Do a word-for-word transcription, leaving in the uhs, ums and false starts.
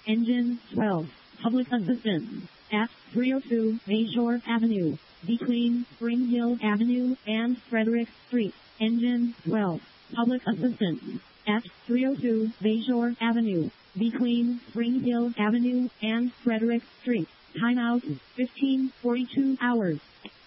Engine twelve. Public assistance at three oh two Bayshore Avenue, between Spring Hill Avenue and Frederick Street. Engine twelve. Public assistance at three oh two Bayshore Avenue, between Spring Hill Avenue and Frederick Street. Timeout fifteen forty-two hours.